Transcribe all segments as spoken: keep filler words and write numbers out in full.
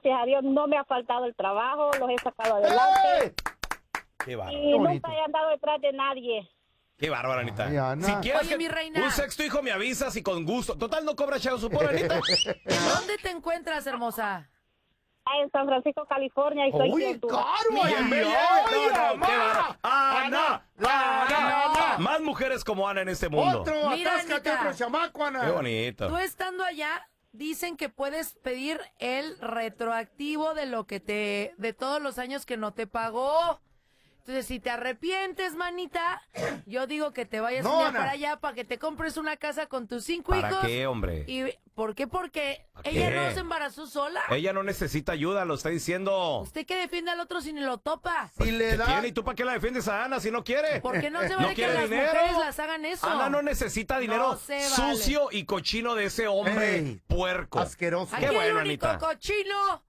gracias a Dios, no me ha faltado el trabajo, los he sacado adelante. ¡Eh! Qué bárbaro. Y nunca he andado detrás de nadie. Qué bárbara, Anita. Ay, Ana. Si quieres Oye, que- mi reina. un sexto hijo me avisas y con gusto. Total, no cobra chavo support, Anita. ¿Dónde te encuentras, hermosa? En San Francisco, California, y soy ¡Uy, criatura. caro! Y en ¡Ay, Bella- ay, no, no, mamá! qué bárbaro. Ana, la Ana. Ana. Más mujeres como Ana en este mundo. Otro, Mira, atáscate Anita. otro chamaco, Ana. Qué bonito. Tú estando allá, dicen que puedes pedir el retroactivo de lo que te, de todos los años que no te pagó. Entonces, si te arrepientes, manita, yo digo que te vayas No, un día Ana. para allá para que te compres una casa con tus cinco ¿Para hijos. qué, hombre? ¿Y por qué? Porque ¿Para ella qué? no se embarazó sola. Ella no necesita ayuda, lo está diciendo. Usted que defiende al otro si ni lo topa. Si le ¿Qué da... tiene? ¿Y tú para qué la defiendes a Ana si no quiere? ¿Por qué no se ¿No vale que quiere las dinero? mujeres las hagan eso? Ana no necesita dinero No se vale. sucio y cochino de ese hombre Ey, puerco. asqueroso. Aquí Qué el bueno, único Anita. cochino.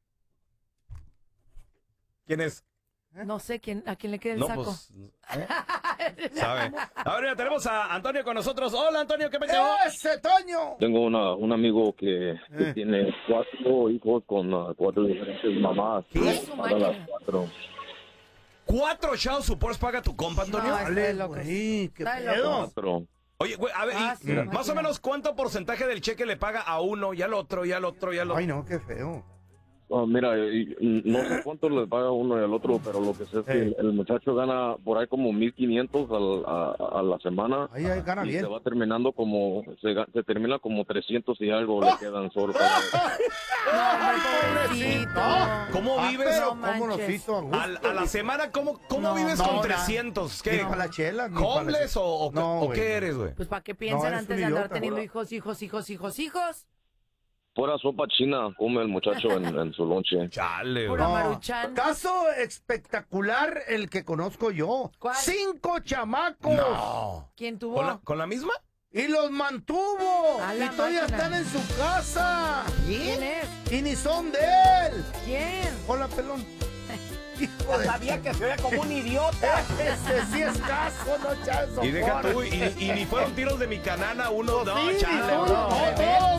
¿Quién es? No sé quién, a quién le queda el No, saco. pues... ¿eh? ¿Sabe? A ver, mira, tenemos a Antonio con nosotros. Hola, Antonio, ¿qué me quedó? ¡Ese Toño! Tengo una, un amigo que, que Eh. tiene cuatro hijos con uh, cuatro diferentes mamás. ¿Qué? Su Para las máquina. cuatro. ¿Cuatro child supports paga tu compa, Antonio? No, está de Dale, locos. güey, qué Está de pedo. locos. Cuatro. Oye, güey, a ver, Ah, y sí, más máquina. o menos, ¿cuánto porcentaje del cheque le paga a uno y al otro y al otro y al otro? Ay, no, qué feo. Ah, mira, y- y no sé cuánto le paga uno y al otro, pero lo que sé es que Ey. el, el muchacho gana por ahí como mil quinientos al- a, a la semana. Ahí, ahí gana y bien. se va terminando como, se, ga- se termina como trescientos y algo le quedan solo para... Pobrecito. ¿Cómo Ah, vives? pero No ¿cómo nos manches. hizo a gusto? Al- a la semana, ¿cómo, cómo No, vives no, con na- trescientos? Ni ¿Qué? para la chela, ni para la- ¿Homeless o, o, qué- No, o güey. qué eres, güey? Pues para que piensen No, es antes un de andar idiota, teniendo güey. hijos, hijos, hijos, hijos, hijos. Pura sopa china come el muchacho en, en su lonche. Chale, güey. Pura No, Maruchan. caso espectacular el que conozco yo. ¿Cuál? Cinco chamacos. No. ¿Quién tuvo? ¿Con la, con la misma? Y los mantuvo. A Y la todavía máquina. están en su casa. ¿Quién es? Y ni son de él. ¿Quién? Hola, pelón. Hijo de... Sabía que se oía como un idiota. Ese sí es caso, no chazo. Y deja tú, y, y ni fueron tiros de mi canana, uno, no, Sí, chale, no, bro. no, no.